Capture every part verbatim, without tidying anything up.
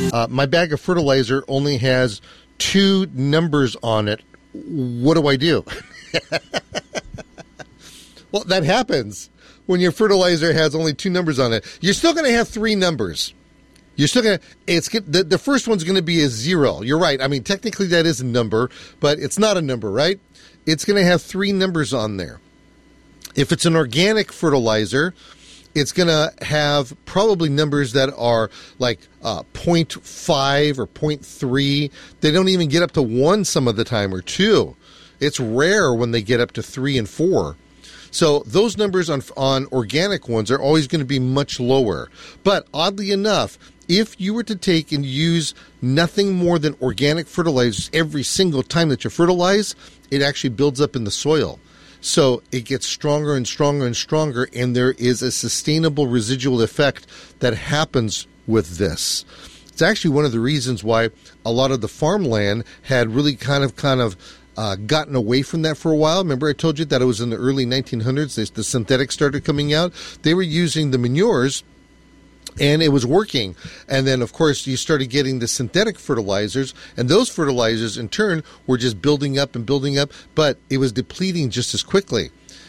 Uh, my bag of fertilizer only has two numbers on it. What do I do? Well, that happens when your fertilizer has only two numbers on it. You're still going to have three numbers. You're still going to, it's the, the first one's going to be a zero. You're right. I mean, technically that is a number, but it's not a number, right? It's going to have three numbers on there. If it's an organic fertilizer, it's going to have probably numbers that are like uh, zero point five or zero point three. They don't even get up to one some of the time, or two. It's rare when they get up to three and four. So those numbers on on organic ones are always going to be much lower. But oddly enough, if you were to take and use nothing more than organic fertilizers every single time that you fertilize, it actually builds up in the soil. So it gets stronger and stronger and stronger, and there is a sustainable residual effect that happens with this. It's actually one of the reasons why a lot of the farmland had really kind of kind of uh, gotten away from that for a while. Remember I told you that it was in the early nineteen hundreds, the, the synthetics started coming out. They were using the manures, and it was working. And then, of course, you started getting the synthetic fertilizers, and those fertilizers, in turn, were just building up and building up, but it was depleting just as quickly.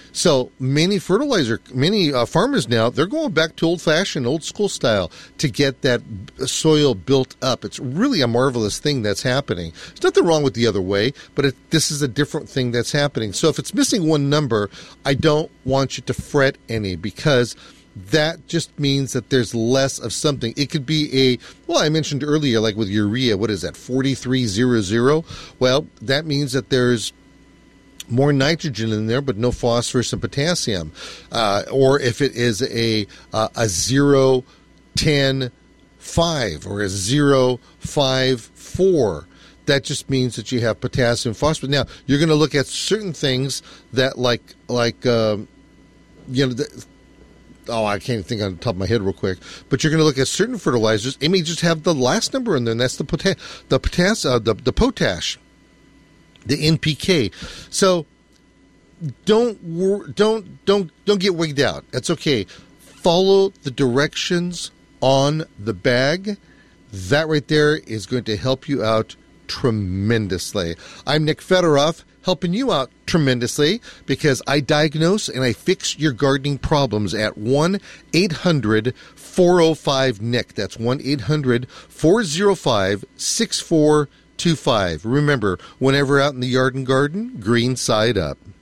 So many fertilizer, many uh, farmers now, they're going back to old-fashioned, old-school style to get that soil built up. It's really a marvelous thing that's happening. There's nothing wrong with the other way, but it, this is a different thing that's happening. So if it's missing one number, I don't want you to fret any, because that just means that there's less of something. It could be a, well, I mentioned earlier, like with urea, what is that, forty-three hundred? Well, that means that there's more nitrogen in there, but no phosphorus and potassium. Uh, or if it is a uh, a zero ten five or a zero five four, that just means that you have potassium and phosphorus. Now, you're going to look at certain things that like, like um, you know, the, oh, I can't think on the top of my head real quick, but you're going to look at certain fertilizers. It may just have the last number in there, and that's the pota- the potass, uh, the, the potash, the N P K. So don't wor- don't don't don't get wigged out. That's okay. Follow the directions on the bag. That right there is going to help you out tremendously. I'm Nick Fedoroff, helping you out tremendously, because I diagnose and I fix your gardening problems at one eight hundred four oh five N I C. That's one eight hundred four oh five six four two five. Remember, whenever out in the yard and garden, green side up.